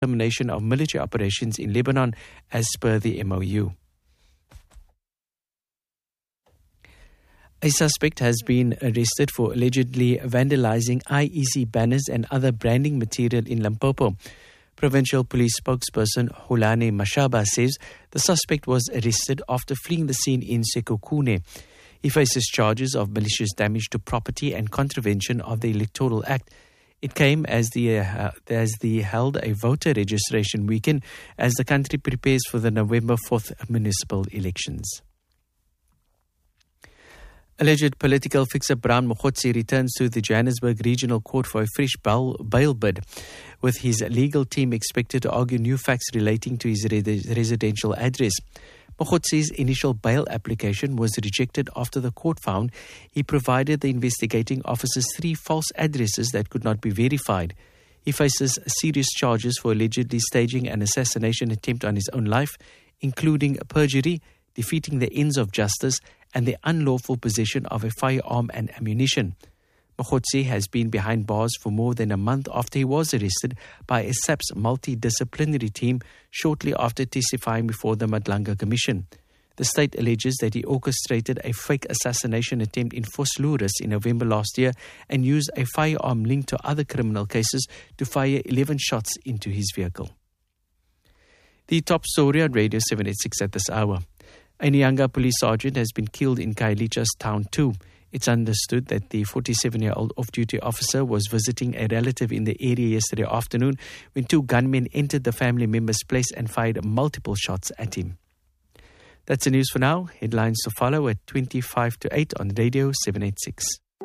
termination of military operations in Lebanon as per the MOU. A suspect has been arrested for allegedly vandalizing IEC banners and other branding material in Limpopo. Provincial Police spokesperson Hulane Mashaba says the suspect was arrested after fleeing the scene in Sekhukhune. He faces charges of malicious damage to property and contravention of the Electoral Act. It came as the held a voter registration weekend as the country prepares for the November 4th municipal elections. Alleged political fixer Brown Mokhotsi returns to the Johannesburg Regional Court for a fresh bail bid, with his legal team expected to argue new facts relating to his residential address. Mokhotsi's initial bail application was rejected after the court found he provided the investigating officers 3 false addresses that could not be verified. He faces serious charges for allegedly staging an assassination attempt on his own life, including perjury, defeating the ends of justice, and the unlawful possession of a firearm and ammunition. Mokhotsi has been behind bars for more than a month after he was arrested by a SAPS multidisciplinary team shortly after testifying before the Madlanga Commission. The state alleges that he orchestrated a fake assassination attempt in Vosloorus in November last year and used a firearm linked to other criminal cases to fire 11 shots into his vehicle. The top story on Radio 786 at this hour. A Nyanga police sergeant has been killed in Khayelitsha's Town 2. It's understood that the 47-year-old off-duty officer was visiting a relative in the area yesterday afternoon when 2 gunmen entered the family member's place and fired multiple shots at him. That's the news for now. Headlines to follow at 25 to 8 on Radio 786.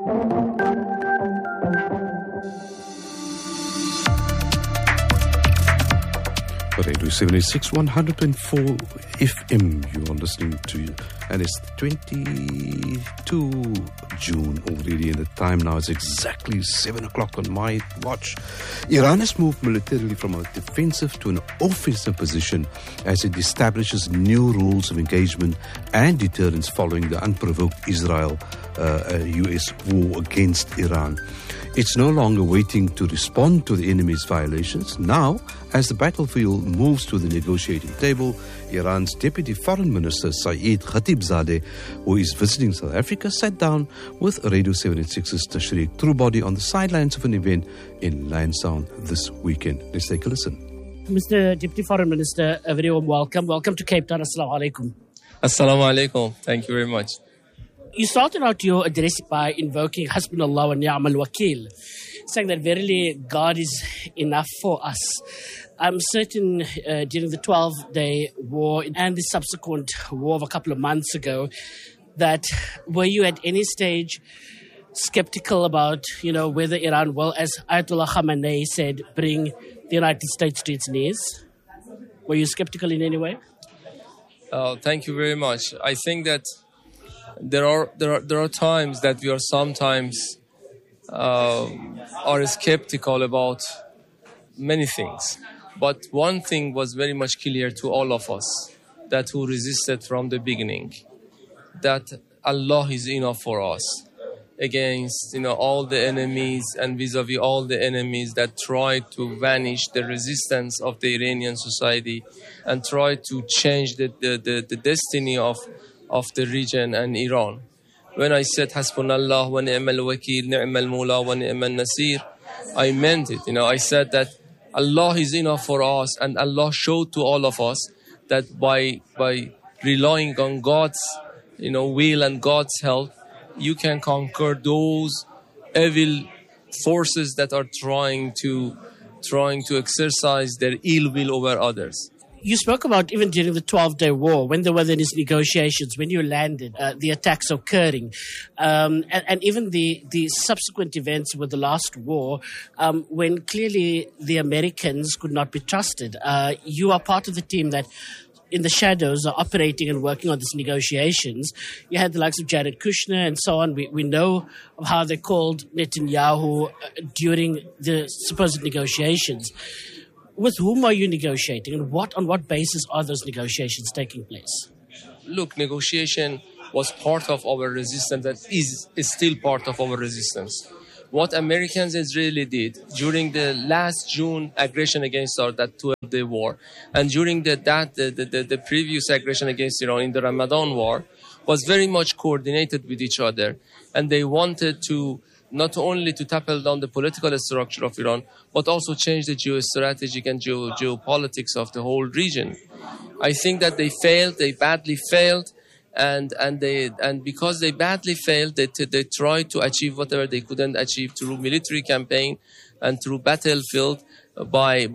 Radio 786 104 FM. You are listening to, and it's 22 June already, and the time now is exactly 7 o'clock on my watch. Iran has moved militarily from a defensive to an offensive position as it establishes new rules of engagement and deterrence following the unprovoked Israel-US war against Iran. It's no longer waiting to respond to the enemy's violations. Now, as the battlefield moves to the negotiating table, Iran's Deputy Foreign Minister Saeed Khatibzadeh, who is visiting South Africa, sat down with Radio 786's Tashriq Truebody on the sidelines of an event in Lansdowne this weekend. Let's take a listen. Mr. Deputy Foreign Minister, a very warm welcome. Welcome to Cape Town. Assalamu alaikum. Assalamu alaikum. Thank you very much. You started out your address by invoking Hasbunallah wa ni'mal wakil, saying that verily God is enough for us. I'm certain during the 12-day war and the subsequent war of a couple of months ago, that were you at any stage skeptical about, whether Iran will, as Ayatollah Khamenei said, bring the United States to its knees? Were you skeptical in any way? Thank you very much. I think that there are times that we are sometimes are skeptical about many things. But one thing was very much clear to all of us that who resisted from the beginning, that Allah is enough for us against all the enemies and vis-a-vis all the enemies that try to vanish the resistance of the Iranian society and try to change the destiny of the region and Iran. When I said Hasbunallah wa ni'mal wakil, ni'mal mula wa ni'mal nasir, I meant it. I said that Allah is enough for us, and Allah showed to all of us that by relying on God's will and God's help, you can conquer those evil forces that are trying to exercise their ill will over others. You spoke about even during the 12-day war, when there were these negotiations, when you landed, the attacks occurring, and even the subsequent events with the last war, when clearly the Americans could not be trusted. You are part of the team that, in the shadows, are operating and working on these negotiations. You had the likes of Jared Kushner and so on. We know of how they called Netanyahu during the supposed negotiations. With whom are you negotiating, and on what basis are those negotiations taking place? Look, negotiation was part of our resistance, that is still part of our resistance. what Americans and Israeli did during the last June aggression against us, that 12-day war, and during the previous aggression against Iran in the Ramadan war, was very much coordinated with each other. And they wanted to not only to tackle down the political structure of Iran, but also change the geostrategic and geopolitics of the whole region. I think that they failed, they badly failed, and because they badly failed, they tried to achieve whatever they couldn't achieve through military campaign and through battlefield by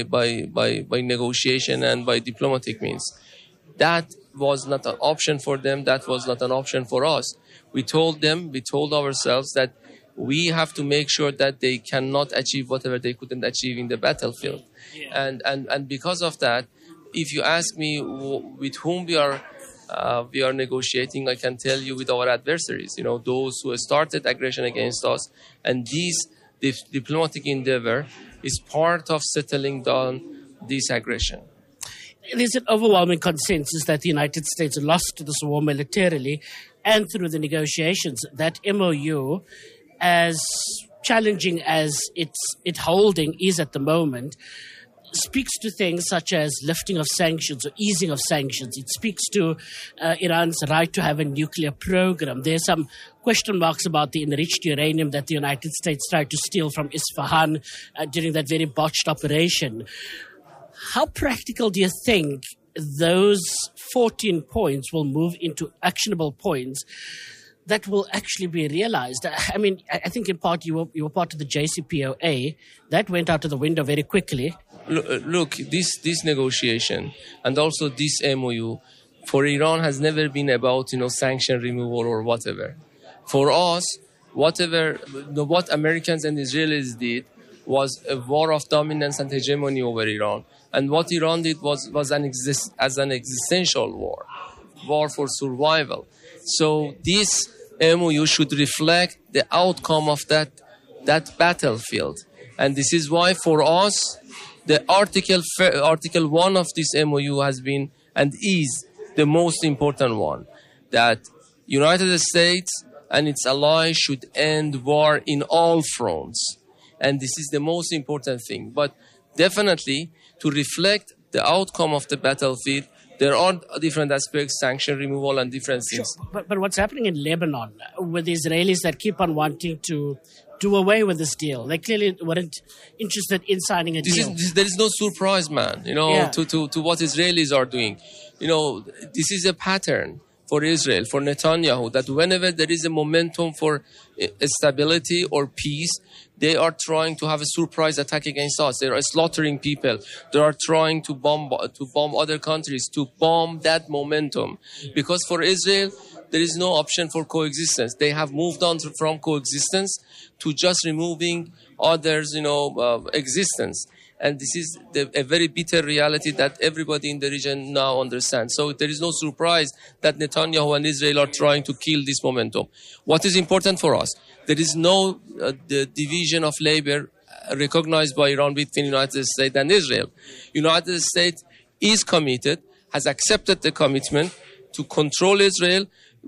negotiation and by diplomatic means. That was not an option for them. That was not an option for us. We told ourselves that we have to make sure that they cannot achieve whatever they couldn't achieve in the battlefield. Yeah. And because of that, if you ask me with whom we are negotiating, I can tell you with our adversaries, those who started aggression against us. And this diplomatic endeavor is part of settling down this aggression. There's an overwhelming consensus that the United States lost this war militarily and through the negotiations. That MOU, as challenging as its holding is at the moment, speaks to things such as lifting of sanctions or easing of sanctions. It speaks to Iran's right to have a nuclear program. There's some question marks about the enriched uranium that the United States tried to steal from Isfahan during that very botched operation. How practical do you think those 14 points will move into actionable points that will actually be realized? I mean, I think in part you were part of the JCPOA. That went out of the window very quickly. Look, this negotiation and also this MOU for Iran has never been about sanction removal or whatever. For us, what Americans and Israelis did was a war of dominance and hegemony over Iran. And what Iran did was an existential war for survival. So this MOU should reflect the outcome of that battlefield. And this is why for us, the Article 1 of this MOU has been and is the most important one. That United States and its allies should end war in all fronts. And this is the most important thing. But definitely, to reflect the outcome of the battlefield, there are different aspects, sanction removal and different things. Sure. But what's happening in Lebanon with the Israelis that keep on wanting to do away with this deal? They clearly weren't interested in signing a deal. There is no surprise, man, to what Israelis are doing. This is a pattern for Israel, for Netanyahu, that whenever there is a momentum for stability or peace, they are trying to have a surprise attack against us. They are slaughtering people. They are trying to bomb other countries, to bomb that momentum. Because for Israel, there is no option for coexistence. They have moved on from coexistence to just removing others' existence. And this is a very bitter reality that everybody in the region now understands. So there is no surprise that Netanyahu and Israel are trying to kill this momentum. What is important for us? There is no the division of labor recognized by Iran between the United States and Israel. United States is committed, has accepted the commitment to control Israel,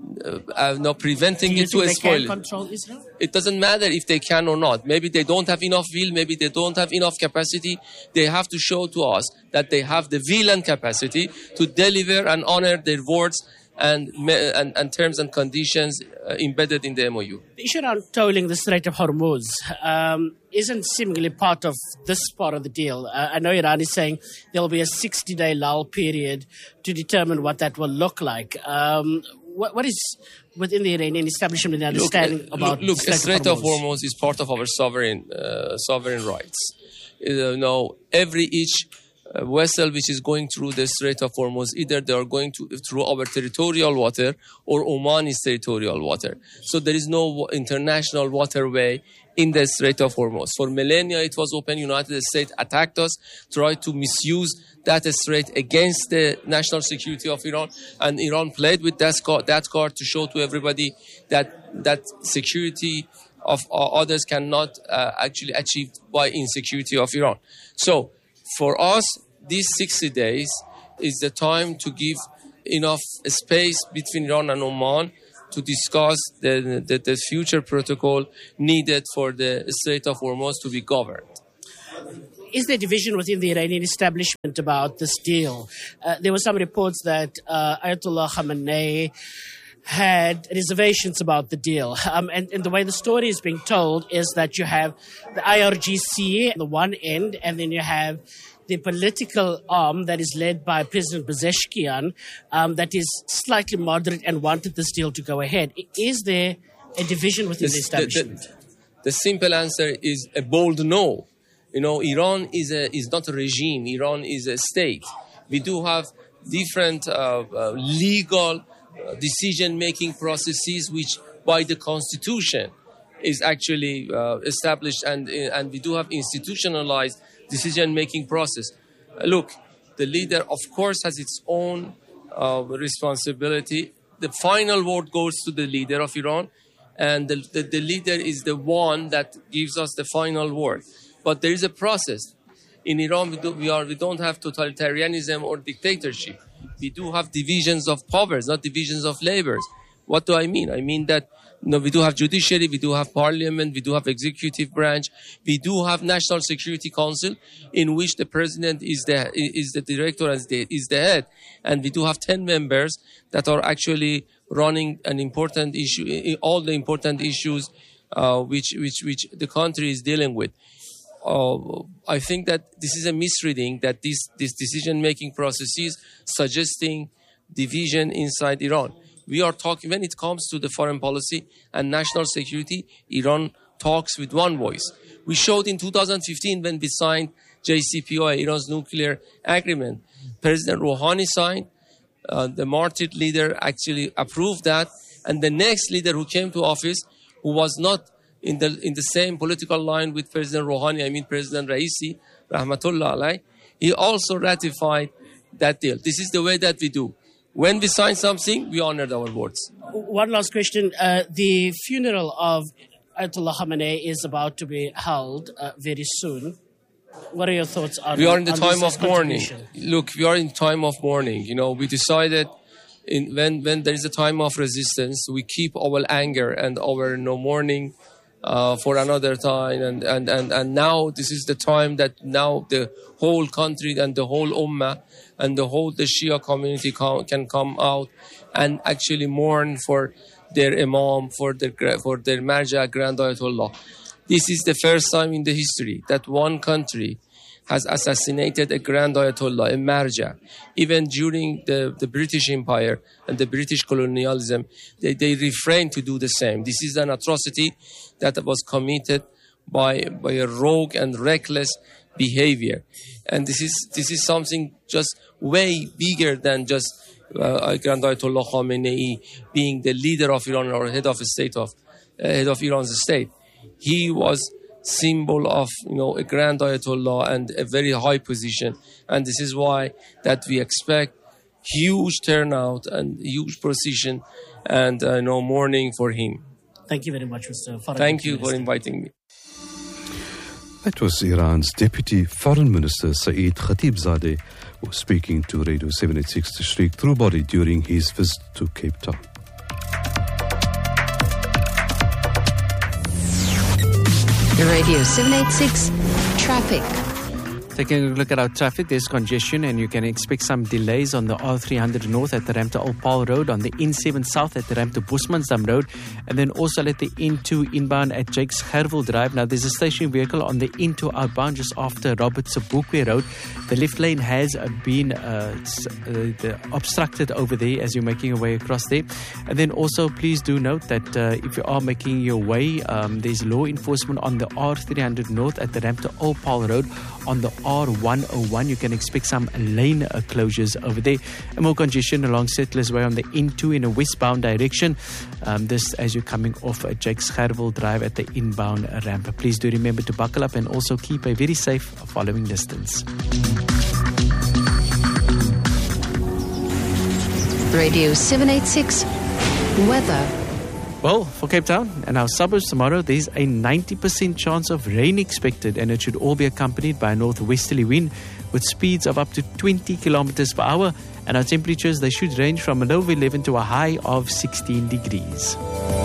preventing it to spoil it. Control Israel? It doesn't matter if they can or not. Maybe they don't have enough will. Maybe they don't have enough capacity. They have to show to us that they have the will and capacity to deliver and honor their words and terms and conditions embedded in the MOU. The issue around tolling the Strait of Hormuz isn't seemingly part of this part of the deal. I know Iran is saying there will be a 60-day lull period to determine what that will look like. What is within the Iranian establishment the understanding about the Strait of Hormuz is part of our sovereign rights. Each vessel which is going through the Strait of Hormuz, either they are going through our territorial water or Oman's territorial water. So there is no international waterway in the Strait of Hormuz. For millennia, it was open. United States attacked us, tried to misuse that strait against the national security of Iran, and Iran played with that card to show to everybody that security of others cannot actually achieve by insecurity of Iran. So for us, these 60 days is the time to give enough space between Iran and Oman to discuss the future protocol needed for the Strait of Hormuz to be governed. Is there division within the Iranian establishment about this deal? There were some reports that Ayatollah Khamenei had reservations about the deal. And the way the story is being told is that you have the IRGC at the one end, and then you have the political arm that is led by President Pezeshkian that is slightly moderate and wanted this deal to go ahead. Is there a division within the establishment? The simple answer is a bold no. Iran is not a regime. Iran is a state. We do have different legal decision-making processes, which by the constitution is actually established, and we do have institutionalized decision-making process. Look, the leader, of course, has its own responsibility. The final word goes to the leader of Iran, and the leader is the one that gives us the final word. But there is a process. In Iran, we don't have totalitarianism or dictatorship. We do have divisions of powers, not divisions of labors. What do I mean? I mean that we do have judiciary, we do have parliament, we do have executive branch, we do have National Security Council, in which the president is the director and is the head, and we do have 10 members that are actually running an important issue, all the important issues which the country is dealing with. I think that this is a misreading, that this decision-making processes suggesting division inside Iran. We are talking, when it comes to the foreign policy and national security, Iran talks with one voice. We showed in 2015 when we signed JCPOA, Iran's nuclear agreement. President Rouhani signed, the martyred leader actually approved that, and the next leader who came to office, who was not in the same political line with President Rouhani, I mean President Raisi, Rahmatullah alayh, he also ratified that deal. This is the way that we do. When we sign something, we honor our words. One last question. The funeral of Ayatollah Khamenei is about to be held very soon. What are your thoughts on We are in the time of mourning. contribution? Look, we are in time of mourning. We decided when there is a time of resistance, we keep our anger and our mourning for another time, and now this is the time that now the whole country and the whole ummah and the Shia community can come out and actually mourn for their imam, for their marja, Grand Ayatollah. This is the first time in the history that one country has assassinated a Grand Ayatollah, a marja. Even during the British Empire and the British colonialism, they refrained to do the same. This is an atrocity that was committed by a rogue and reckless behavior. And this is something just way bigger than just Grand Ayatollah Khamenei being the leader of Iran or head of Iran's state. He was symbol of a Grand Ayatollah and a very high position, and this is why that we expect huge turnout and huge procession and mourning for him. Thank you very much, Mr. Foreign Thank you for Minister. inviting me. That was Iran's Deputy Foreign Minister Saeed Khatibzadeh, who was speaking to Radio 786 Tashriq Trubari during his visit to Cape Town. Radio 786 Traffic. Taking a look at our traffic, there's congestion and you can expect some delays on the R300 North at the ramp to Old Paul Road, on the N7 South at the ramp to Bosmansdam Road, and then also at the N2 inbound at Jakes Gerwel Drive. Now, there's a stationary vehicle on the N2 outbound just after Robert Sobukwe Road. The left lane has been obstructed over there as you're making your way across there. And then also, please do note that if you are making your way, there's law enforcement on the R300 North at the ramp to Old Paul Road. On the R101, you can expect some lane closures over there. And more congestion along Settlers Way on the N2 in a westbound direction. This as you're coming off Jakes Gerwel Drive at the inbound ramp. Please do remember to buckle up and also keep a very safe following distance. Radio 786 Weather. Well, for Cape Town and our suburbs tomorrow, there's a 90% chance of rain expected, and it should all be accompanied by a northwesterly wind with speeds of up to 20 kilometers per hour And our temperatures, they should range from a low of 11 to a high of 16 degrees.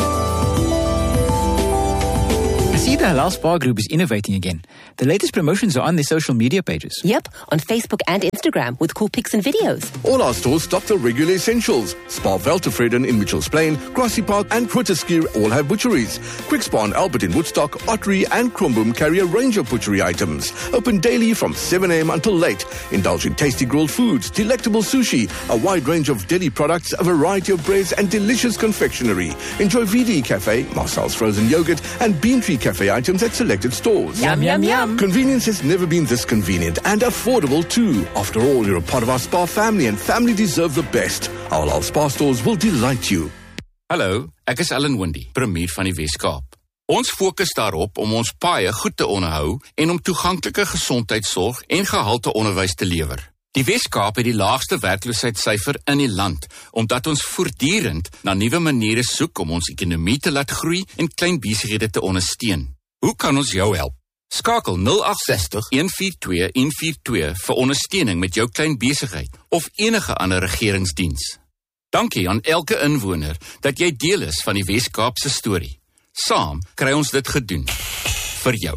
I see the Halal Spa Group is innovating again. The latest promotions are on their social media pages. Yep, on Facebook and Instagram with cool pics and videos. All our stores stock the regular essentials. Spa Veltevreden in Mitchells Plain, Grassy Park and Grooteskier all have butcheries. Quick Spa and Albert in Woodstock, Ottery and Kromboom carry a range of butchery items. Open daily from 7 a.m. until late. Indulge in tasty grilled foods, delectable sushi, a wide range of deli products, a variety of breads and delicious confectionery. Enjoy VD Cafe, Marcel's frozen yogurt and Bean Tree Cafe items at selected stores. Yum, yum, yum. Convenience has never been this convenient and affordable too. After all, you're a part of our Spa family and family deserve the best. Our Halal Spa stores will delight you. Hallo, ek is Ellen Windy, premier van die Weskaap. Ons fokus daarop om ons paaie goed te onderhou en om toeganklike gesondheidsorg en gehalte onderwys te lewer. Die Weskaap het die laagste werkloosheidssyfer in die land, omdat ons voortdurend na nuwe maniere soek om ons ekonomie te laat groei en klein besighede te ondersteun. Hoe kan ons jou help? Skakel 0860 142 142 vir ondersteuning met jou klein besigheid of enige ander regeringsdiens. Dankie aan elke inwoner dat jy deel is van die Weskaap se storie. Saam kry ons dit gedoen. Vir jou.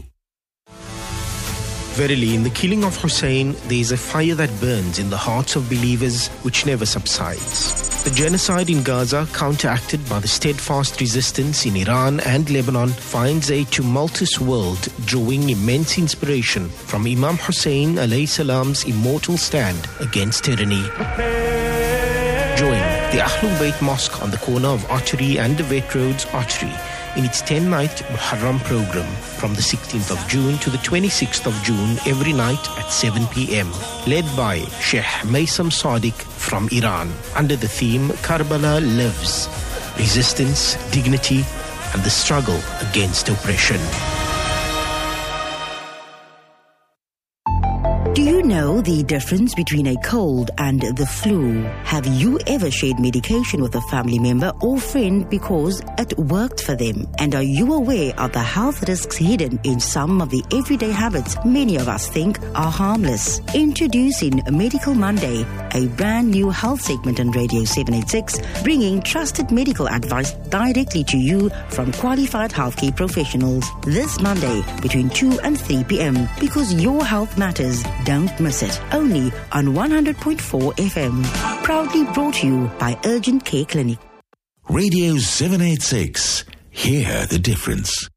Verily, in the killing of Hussein, there is a fire that burns in the hearts of believers which never subsides. The genocide in Gaza, counteracted by the steadfast resistance in Iran and Lebanon, finds a tumultuous world drawing immense inspiration from Imam Hussein alayhi salam's immortal stand against tyranny. Join the Ahlul Bayt Mosque on the corner of Ottery and the Vet Roads, Ottery, in its 10-night Muharram program from the 16th of June to the 26th of June every night at 7 p.m. Led by Sheikh Maysam Sadiq from Iran under the theme Karbala Lives, Resistance, Dignity and the Struggle Against Oppression. Do you know the difference between a cold and the flu? Have you ever shared medication with a family member or friend because it worked for them? And are you aware of the health risks hidden in some of the everyday habits many of us think are harmless? Introducing Medical Monday, a brand new health segment on Radio 786, bringing trusted medical advice directly to you from qualified healthcare professionals. This Monday between 2 and 3 p.m. because your health matters. Don't miss it. Only on 100.4 FM. Proudly brought to you by Urgent Care Clinic. Radio 786. Hear the difference.